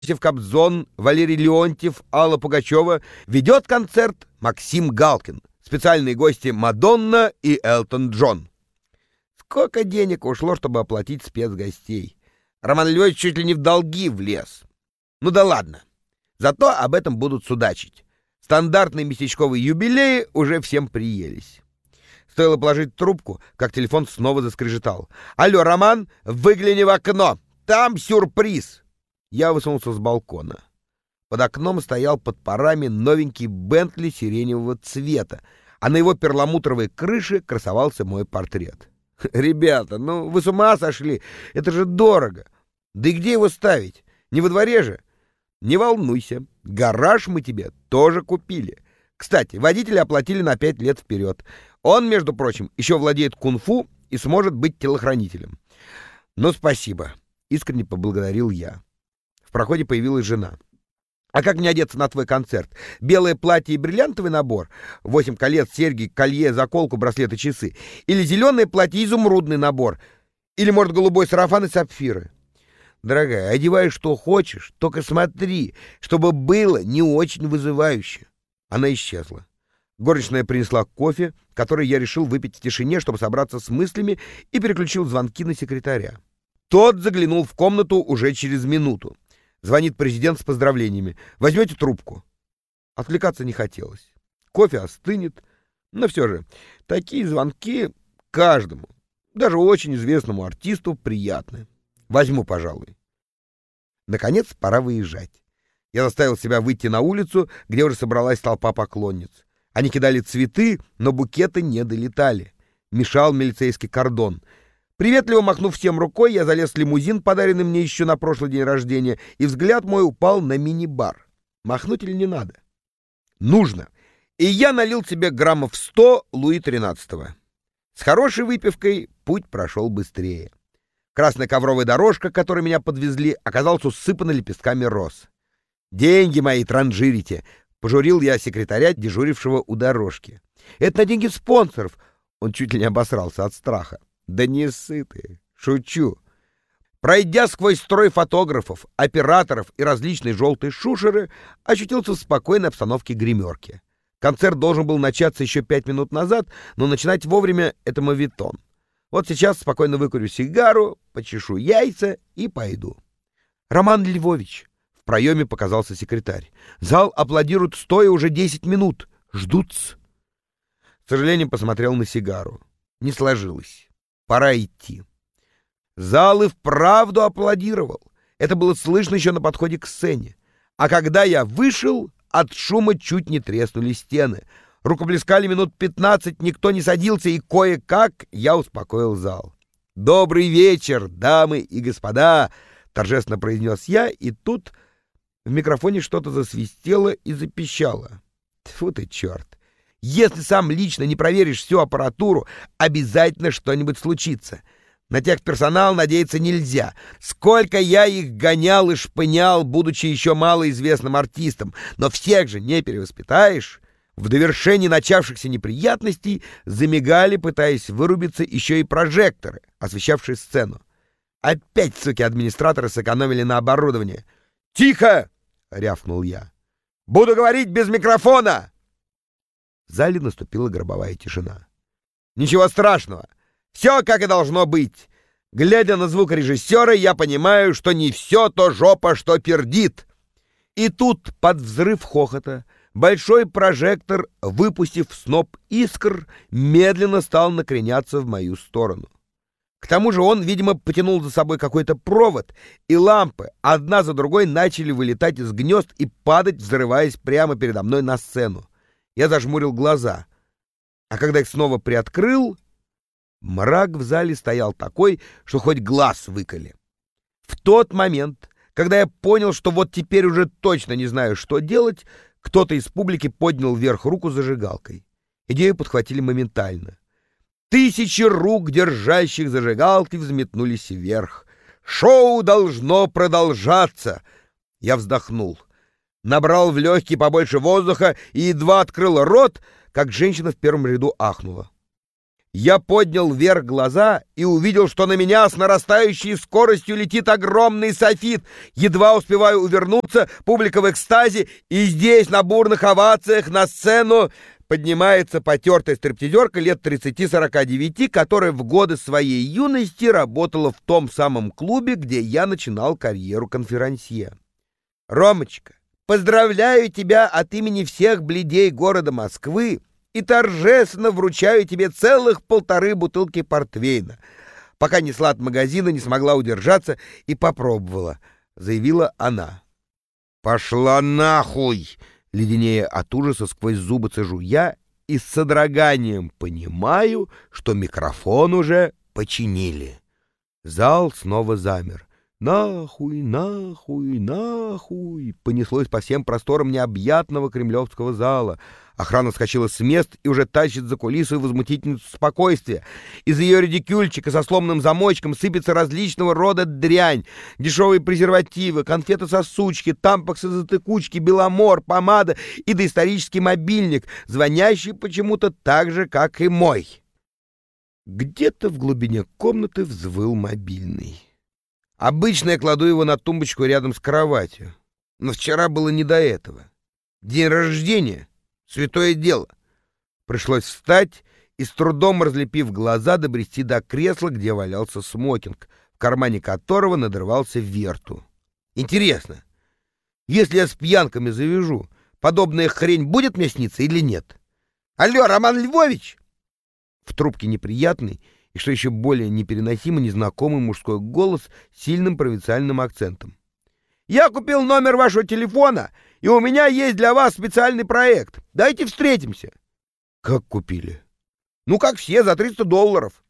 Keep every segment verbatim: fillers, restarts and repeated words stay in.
Иосиф Кобзон, Валерий Леонтьев, Алла Пугачева. Ведет концерт Максим Галкин. Специальные гости Мадонна и Элтон Джон. Сколько денег ушло, чтобы оплатить спецгостей. Роман Львович чуть ли не в долги влез. Ну да ладно. Зато об этом будут судачить. Стандартные местечковые юбилеи уже всем приелись. Стоило положить трубку, как телефон снова заскрежетал. «Алло, Роман, выгляни в окно! Там сюрприз!» Я высунулся с балкона. Под окном стоял под парами новенький Бентли сиреневого цвета, а на его перламутровой крыше красовался мой портрет. «Ребята, ну вы с ума сошли? Это же дорого! Да и где его ставить? Не во дворе же?» «Не волнуйся, гараж мы тебе тоже купили. Кстати, водителя оплатили на пять лет вперед. Он, между прочим, еще владеет кунг-фу и сможет быть телохранителем». «Ну, спасибо», — искренне поблагодарил я. В проходе появилась жена. «А как мне одеться на твой концерт? Белое платье и бриллиантовый набор? Восемь колец, серьги, колье, заколку, браслеты, часы? Или зеленое платье и изумрудный набор? Или, может, голубой сарафан и сапфиры?» «Дорогая, одевай что хочешь, только смотри, чтобы было не очень вызывающе». Она исчезла. Горничная принесла кофе, который я решил выпить в тишине, чтобы собраться с мыслями, и переключил звонки на секретаря. Тот заглянул в комнату уже через минуту. Звонит президент с поздравлениями. «Возьмете трубку?» Отвлекаться не хотелось. Кофе остынет. Но все же, такие звонки каждому, даже очень известному артисту, приятны. Возьму, пожалуй. Наконец, пора выезжать. Я заставил себя выйти на улицу, где уже собралась толпа поклонниц. Они кидали цветы, но букеты не долетали. Мешал милицейский кордон. Приветливо махнув всем рукой, я залез в лимузин, подаренный мне еще на прошлый день рождения, и взгляд мой упал на мини-бар. Махнуть или не надо? Нужно. И я налил себе граммов сто Луи тринадцатого. С хорошей выпивкой путь прошел быстрее. Красная ковровая дорожка, к которой меня подвезли, оказалась усыпана лепестками роз. «Деньги мои транжирите!» — пожурил я секретаря, дежурившего у дорожки. «Это на деньги спонсоров!» Он чуть ли не обосрался от страха. «Да не сытые! Шучу!» Пройдя сквозь строй фотографов, операторов и различные желтые шушеры, очутился в спокойной обстановке гримерки. Концерт должен был начаться еще пять минут назад, но начинать вовремя — это моветон. Вот сейчас спокойно выкурю сигару, почешу яйца и пойду. «Роман Львович!» В проеме показался секретарь. «Зал аплодирует стоя уже десять минут. Ждут-с». С сожалением посмотрел на сигару. Не сложилось. Пора идти. Зал и вправду аплодировал. Это было слышно еще на подходе к сцене. А когда я вышел, от шума чуть не треснули стены. Рукоплескали минут пятнадцать, никто не садился, и кое-как я успокоил зал. «Добрый вечер, дамы и господа!» — торжественно произнес я, и тут в микрофоне что-то засвистело и запищало. Тьфу ты, черт! Если сам лично не проверишь всю аппаратуру, обязательно что-нибудь случится. На техперсонал надеяться нельзя. Сколько я их гонял и шпынял, будучи еще малоизвестным артистом, но всех же не перевоспитаешь. В довершении начавшихся неприятностей замигали, пытаясь вырубиться, еще и прожекторы, освещавшие сцену. Опять, суки, администраторы сэкономили на оборудовании. «Тихо!» — рявкнул я. «Буду говорить без микрофона!» В зале наступила гробовая тишина. «Ничего страшного. Все как и должно быть. Глядя на звукорежиссера, я понимаю, что не все то жопа, что пердит». И тут, под взрыв хохота, большой прожектор, выпустив сноп искр, медленно стал накреняться в мою сторону. К тому же он, видимо, потянул за собой какой-то провод, и лампы одна за другой начали вылетать из гнезд и падать, взрываясь прямо передо мной на сцену. Я зажмурил глаза, а когда их снова приоткрыл, мрак в зале стоял такой, что хоть глаз выколи. В тот момент, когда я понял, что вот теперь уже точно не знаю, что делать, кто-то из публики поднял вверх руку с зажигалкой. Идею подхватили моментально. Тысячи рук, держащих зажигалки, взметнулись вверх. «Шоу должно продолжаться!» Я вздохнул. Набрал в легкие побольше воздуха и едва открыл рот, как женщина в первом ряду ахнула. Я поднял вверх глаза и увидел, что на меня с нарастающей скоростью летит огромный софит. Едва успеваю увернуться, публика в экстазе, и здесь, на бурных овациях, на сцену поднимается потертая стриптизерка лет тридцати-сорока девяти, которая в годы своей юности работала в том самом клубе, где я начинал карьеру конферансье. «Ромочка, поздравляю тебя от имени всех бледей города Москвы и торжественно вручаю тебе целых полторы бутылки портвейна. Пока несла от магазина, не смогла удержаться и попробовала», — заявила она. «Пошла нахуй!» — леденее от ужаса сквозь зубы цежу я и с содроганием понимаю, что микрофон уже починили. Зал снова замер. «Нахуй, нахуй, нахуй!» понеслось по всем просторам необъятного кремлевского зала. Охрана вскочила с мест и уже тащит за кулису возмутительницу спокойствия. Из ее редикюльчика со сломанным замочком сыпется различного рода дрянь. Дешевые презервативы, конфеты-сосучки, тампоксы-затыкучки, беломор, помада и доисторический мобильник, звонящий почему-то так же, как и мой. Где-то в глубине комнаты взвыл мобильный. Обычно я кладу его на тумбочку рядом с кроватью. Но вчера было не до этого. День рождения — святое дело. Пришлось встать и, с трудом разлепив глаза, добрести до кресла, где валялся смокинг, в кармане которого надрывался верту. Интересно, если я с пьянками завяжу, подобная хрень будет мне сниться или нет? Алло, Роман Львович! В трубке неприятный и, что еще более непереносимо, незнакомый мужской голос с сильным провинциальным акцентом. «Я купил номер вашего телефона, и у меня есть для вас специальный проект. Давайте встретимся». «Как купили?» «Ну, как все, за триста долларов.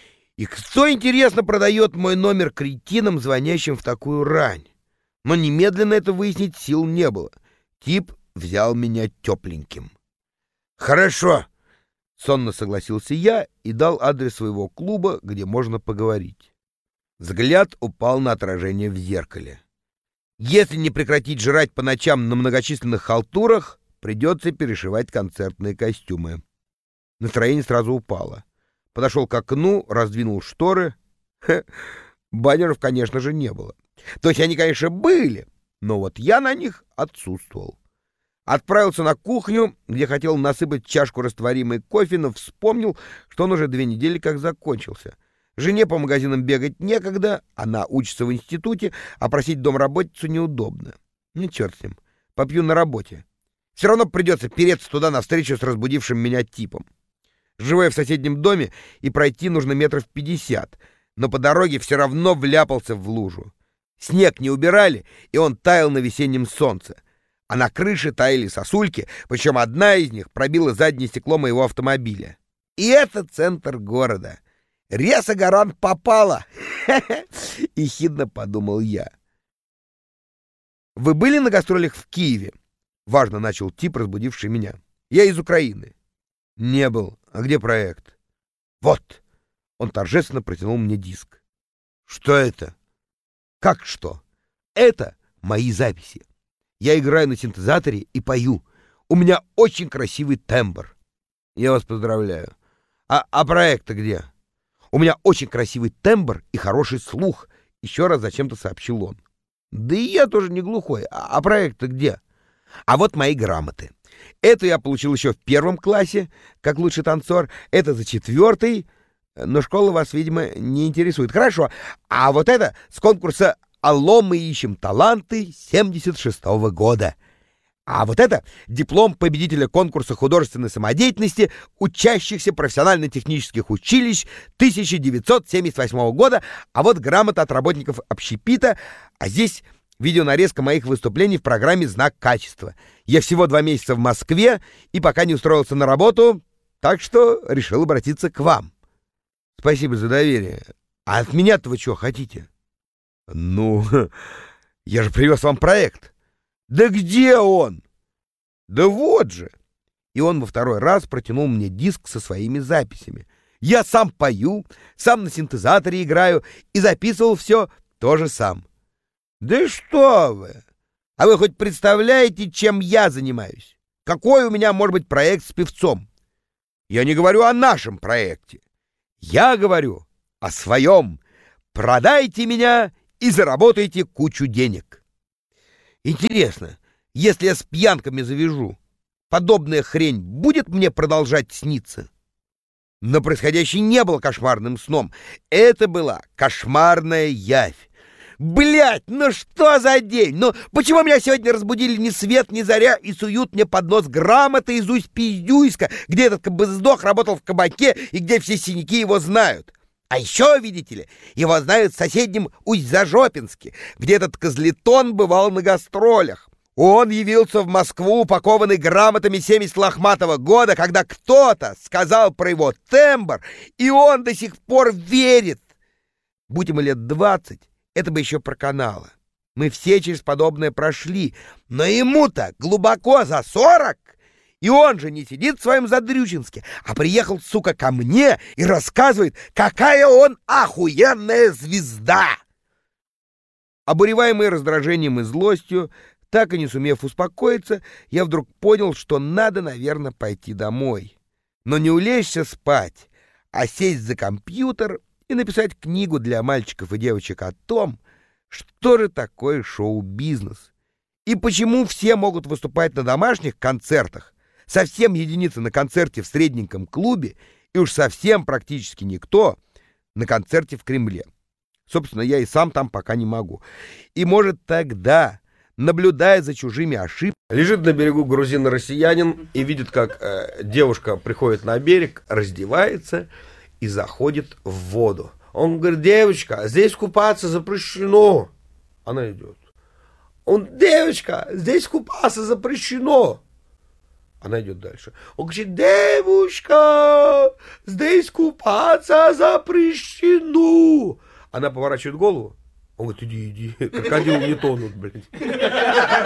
И кто, интересно, продает мой номер кретинам, звонящим в такую рань?» Но немедленно это выяснить сил не было. Тип взял меня тепленьким. «Хорошо», — сонно согласился я и дал адрес своего клуба, где можно поговорить. Взгляд упал на отражение в зеркале. Если не прекратить жрать по ночам на многочисленных халтурах, придется перешивать концертные костюмы. Настроение сразу упало. Подошел к окну, раздвинул шторы. Ха, баннеров, конечно же, не было. То есть они, конечно, были, но вот я на них отсутствовал. Отправился на кухню, где хотел насыпать чашку растворимой кофе, но вспомнил, что он уже две недели как закончился. Жене по магазинам бегать некогда, она учится в институте, а просить домработницу неудобно. Ну, черт с ним, попью на работе. Все равно придется переться туда навстречу с разбудившим меня типом. Живу я в соседнем доме, и пройти нужно метров пятьдесят, но по дороге все равно вляпался в лужу. Снег не убирали, и он таял на весеннем солнце. А на крыше таяли сосульки, причем одна из них пробила заднее стекло моего автомобиля. И это центр города. Реса-Гарант попала! — ехидно подумал я. «Вы были на гастролях в Киеве?» — важно начал тип, разбудивший меня. «Я из Украины». «Не был. А где проект?» «Вот!» — он торжественно протянул мне диск. «Что это?» «Как что? Это мои записи. Я играю на синтезаторе и пою. У меня очень красивый тембр». «Я вас поздравляю. А, а проект-то где?» «У меня очень красивый тембр и хороший слух», — еще раз зачем-то сообщил он. «Да и я тоже не глухой. А, а проект-то где?» «А вот мои грамоты. Эту я получил еще в первом классе, как лучший танцор. Это за четвертый, но школа вас, видимо, не интересует. Хорошо. А вот это с конкурса «Алло, мы ищем таланты» семьдесят шестого года. А вот это диплом победителя конкурса художественной самодеятельности учащихся профессионально-технических училищ тысяча девятьсот семьдесят восьмого года. А вот грамота от работников общепита. А здесь видеонарезка моих выступлений в программе «Знак качества». Я всего два месяца в Москве и пока не устроился на работу, так что решил обратиться к вам. Спасибо за доверие. А от меня-то вы что хотите? Ну, я же привез вам проект. Да где он? Да вот же. И он во второй раз протянул мне диск со своими записями. Я сам пою, сам на синтезаторе играю и записывал все тоже сам. Да что вы! А вы хоть представляете, чем я занимаюсь? Какой у меня может быть проект с певцом? Я не говорю о нашем проекте. Я говорю о своем. Продайте меня и заработайте кучу денег. Интересно, если я с пьянками завяжу, подобная хрень будет мне продолжать сниться? Но происходящее не было кошмарным сном. Это была кошмарная явь. Блять, ну что за день? Ну почему меня сегодня разбудили ни свет, ни заря и суют мне под нос грамоты из Усть-Пиздюйска, где этот кабыздох работал в кабаке и где все синяки его знают? А еще, видите ли, его знают в соседнем Усть-Зажопинске, где этот козлетон бывал на гастролях. Он явился в Москву, упакованный грамотами семьдесят лохматого года, когда кто-то сказал про его тембр, и он до сих пор верит. Будь ему лет двадцать, это бы еще проканало. Мы все через подобное прошли, но ему-то глубоко за сорок, и он же не сидит в своем Задрючинске, а приехал, сука, ко мне и рассказывает, какая он охуенная звезда. Обуреваемый раздражением и злостью, так и не сумев успокоиться, я вдруг понял, что надо, наверное, пойти домой. Но не улечься спать, а сесть за компьютер и написать книгу для мальчиков и девочек о том, что же такое шоу-бизнес и почему все могут выступать на домашних концертах, совсем единицы на концерте в средненьком клубе и уж совсем практически никто на концерте в Кремле. Собственно, я и сам там пока не могу. И, может, тогда, наблюдая за чужими ошибками... Лежит на берегу грузин-россиянин и видит, как э, девушка приходит на берег, раздевается и заходит в воду. Он говорит: девочка, здесь купаться запрещено. Она идет. Он: девочка, здесь купаться запрещено. Она идет дальше. Он говорит: девушка, здесь купаться запрещено. Она поворачивает голову. Он говорит: иди, иди, крокодилы не тонут, блядь.